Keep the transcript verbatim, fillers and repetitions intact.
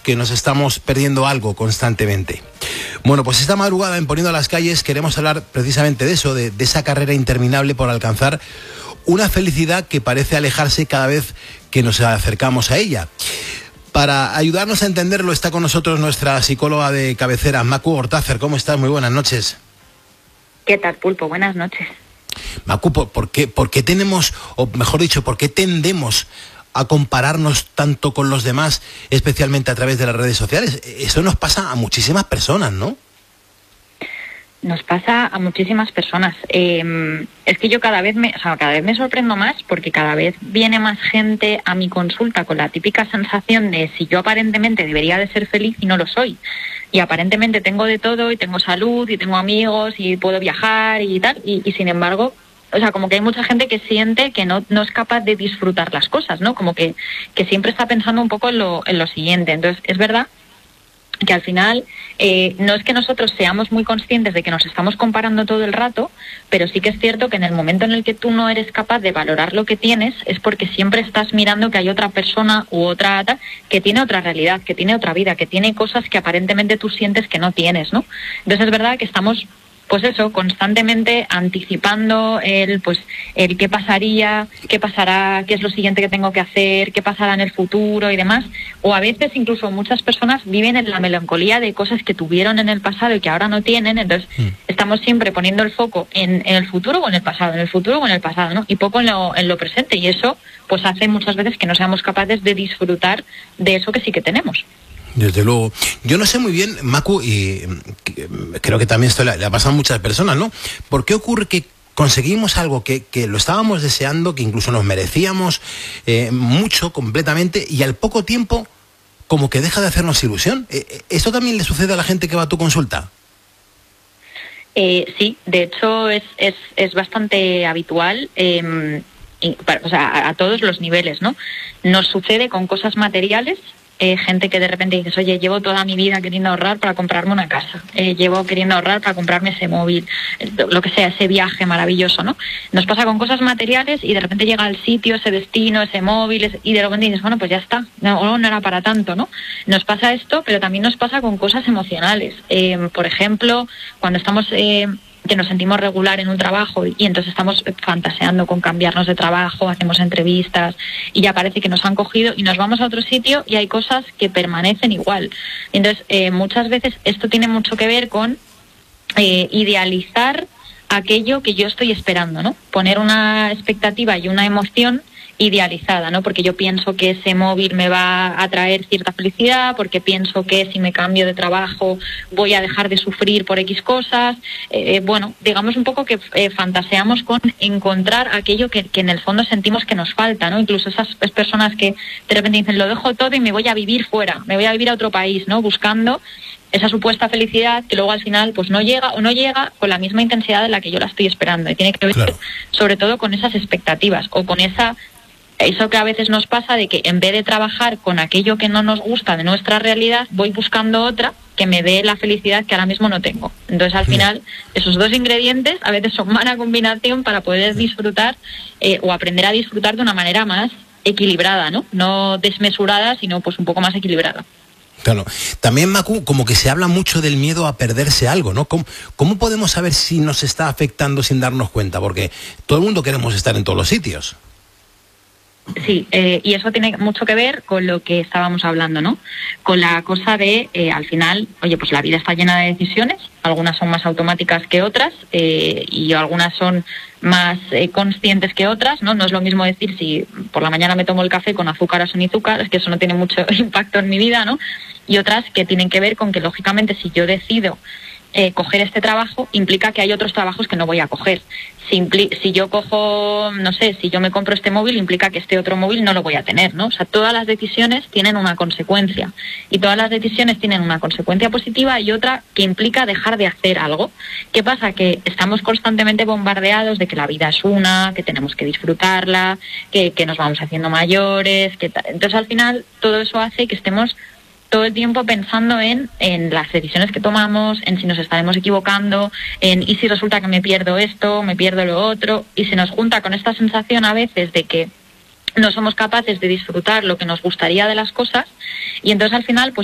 que nos estamos perdiendo algo constantemente. Bueno, pues esta madrugada en Poniendo las Calles queremos hablar precisamente de eso, de, de esa carrera interminable por alcanzar una felicidad que parece alejarse cada vez que nos acercamos a ella. Para ayudarnos a entenderlo está con nosotros nuestra psicóloga de cabecera, Macu Ortázar. ¿Cómo estás? Muy buenas noches. ¿Qué tal, Pulpo? Buenas noches. Macu, ¿por, por, qué, ¿por qué tenemos, o mejor dicho, por qué tendemos a compararnos tanto con los demás, especialmente a través de las redes sociales? Eso nos pasa a muchísimas personas, ¿no? Nos pasa a muchísimas personas. Eh, es que yo cada vez me, o sea, cada vez me sorprendo más porque cada vez viene más gente a mi consulta con la típica sensación de si yo aparentemente debería de ser feliz y no lo soy. Y aparentemente tengo de todo y tengo salud y tengo amigos y puedo viajar y tal. Y, y sin embargo, o sea, como que hay mucha gente que siente que no, no es capaz de disfrutar las cosas, ¿no? Como que, que siempre está pensando un poco en lo, en lo siguiente. Entonces, es verdad que al final eh, no es que nosotros seamos muy conscientes de que nos estamos comparando todo el rato, pero sí que es cierto que en el momento en el que tú no eres capaz de valorar lo que tienes es porque siempre estás mirando que hay otra persona u otra que tiene otra realidad, que tiene otra vida, que tiene cosas que aparentemente tú sientes que no tienes, ¿no? Entonces es verdad que estamos, pues eso, constantemente anticipando el, pues, el qué pasaría, qué pasará, qué es lo siguiente que tengo que hacer, qué pasará en el futuro y demás. O a veces incluso muchas personas viven en la melancolía de cosas que tuvieron en el pasado y que ahora no tienen. Entonces mm. estamos siempre poniendo el foco en, en el futuro o en el pasado, en el futuro o en el pasado, ¿no? Y poco en lo, en lo presente. Y eso pues hace muchas veces que no seamos capaces de disfrutar de eso que sí que tenemos. Desde luego. Yo no sé muy bien, Macu, y creo que también esto le, le ha pasado a muchas personas, ¿no? ¿Por qué ocurre que conseguimos algo que, que lo estábamos deseando, que incluso nos merecíamos eh, mucho, completamente, y al poco tiempo como que deja de hacernos ilusión? ¿Esto también le sucede a la gente que va a tu consulta? Eh, sí, de hecho es, es, es bastante habitual, eh, y, para, o sea, a, a todos los niveles, ¿no? Nos sucede con cosas materiales. Eh, gente que de repente dices, oye, llevo toda mi vida queriendo ahorrar para comprarme una casa, eh, llevo queriendo ahorrar para comprarme ese móvil, eh, lo que sea, ese viaje maravilloso, ¿no? Nos pasa con cosas materiales y de repente llega al sitio, ese destino, ese móvil, ese, y de repente dices, bueno, pues ya está, no, no era para tanto, ¿no? Nos pasa esto, pero también nos pasa con cosas emocionales. Eh, por ejemplo, cuando estamos... Eh, que nos sentimos regular en un trabajo y entonces estamos fantaseando con cambiarnos de trabajo, hacemos entrevistas y ya parece que nos han cogido y nos vamos a otro sitio y hay cosas que permanecen igual. Entonces, eh, muchas veces esto tiene mucho que ver con eh, idealizar aquello que yo estoy esperando, ¿no? Poner una expectativa y una emoción idealizada, ¿no? Porque yo pienso que ese móvil me va a traer cierta felicidad, porque pienso que si me cambio de trabajo voy a dejar de sufrir por X cosas. Eh, bueno, digamos un poco que eh, fantaseamos con encontrar aquello que, que en el fondo sentimos que nos falta, ¿no? Incluso esas personas que de repente dicen, lo dejo todo y me voy a vivir fuera, me voy a vivir a otro país, ¿no? Buscando esa supuesta felicidad que luego al final pues no llega o no llega con la misma intensidad de la que yo la estoy esperando. Y tiene que ver, claro, sobre todo con esas expectativas o con esa eso que a veces nos pasa de que en vez de trabajar con aquello que no nos gusta de nuestra realidad, voy buscando otra que me dé la felicidad que ahora mismo no tengo. Entonces, al final, esos dos ingredientes a veces son mala combinación para poder disfrutar eh, o aprender a disfrutar de una manera más equilibrada, ¿no? No desmesurada, sino pues un poco más equilibrada. Claro. También, Macu, como que se habla mucho del miedo a perderse algo, ¿no? ¿Cómo, cómo podemos saber si nos está afectando sin darnos cuenta? Porque todo el mundo queremos estar en todos los sitios. Sí, eh, y eso tiene mucho que ver con lo que estábamos hablando, ¿no? Con la cosa de, eh, al final, oye, pues la vida está llena de decisiones, algunas son más automáticas que otras eh, y algunas son más eh, conscientes que otras, ¿no? No es lo mismo decir si por la mañana me tomo el café con azúcar o sin azúcar, es que eso no tiene mucho impacto en mi vida, ¿no? Y otras que tienen que ver con que, lógicamente, si yo decido Eh, coger este trabajo, implica que hay otros trabajos que no voy a coger. Si, impli- si yo cojo, no sé, si yo me compro este móvil, implica que este otro móvil no lo voy a tener, ¿no? O sea, todas las decisiones tienen una consecuencia. Y todas las decisiones tienen una consecuencia positiva y otra que implica dejar de hacer algo. ¿Qué pasa? Que estamos constantemente bombardeados de que la vida es una, que tenemos que disfrutarla, que, que nos vamos haciendo mayores, que ta- entonces al final todo eso hace que estemos todo el tiempo pensando en, en las decisiones que tomamos, en si nos estaremos equivocando, en y si resulta que me pierdo esto, me pierdo lo otro, y se nos junta con esta sensación a veces de que no somos capaces de disfrutar lo que nos gustaría de las cosas, y entonces al final pues